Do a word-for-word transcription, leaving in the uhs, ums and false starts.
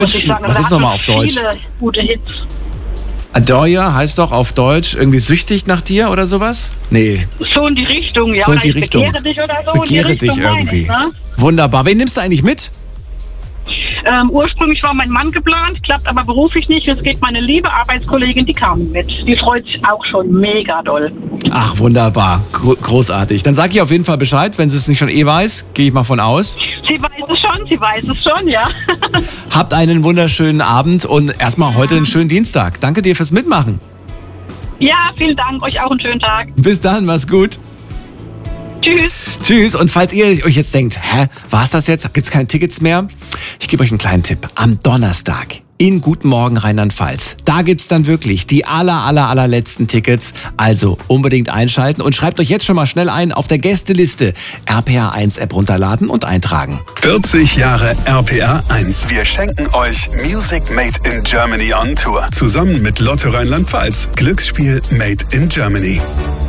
muss ich sagen. Was Da ist hat nochmal man auf Deutsch? Viele gute Hits. Adore Ya heißt doch auf Deutsch irgendwie süchtig nach dir oder sowas? Nee. So in die Richtung, ja. So in Oder die ich Richtung. begehre dich oder so. Begehre in die dich Richtung irgendwie. meine ich, ne? Wunderbar. Wen nimmst du eigentlich mit? Ähm, ursprünglich war mein Mann geplant, klappt aber beruflich nicht. Jetzt geht meine liebe Arbeitskollegin, die Carmen, mit. Die freut sich auch schon mega doll. Ach, wunderbar. Gro- großartig. Dann sag ich auf jeden Fall Bescheid, wenn sie es nicht schon eh weiß. Gehe ich mal von aus. Sie weiß es schon, sie weiß es schon, ja. Habt einen wunderschönen Abend und erstmal heute einen schönen Dienstag. Danke dir fürs Mitmachen. Ja, vielen Dank. Euch auch einen schönen Tag. Bis dann, mach's gut. Tschüss. Tschüss. Und falls ihr euch jetzt denkt, hä, war's das jetzt? Gibt's keine Tickets mehr? Ich gebe euch einen kleinen Tipp. Am Donnerstag in Guten Morgen Rheinland-Pfalz. Da gibt's dann wirklich die aller, aller, allerletzten Tickets. Also unbedingt einschalten und schreibt euch jetzt schon mal schnell ein auf der Gästeliste. R P R eins App runterladen und eintragen. vierzig Jahre R P R eins. Wir schenken euch Music Made in Germany on Tour. Zusammen mit Lotto Rheinland-Pfalz. Glücksspiel Made in Germany.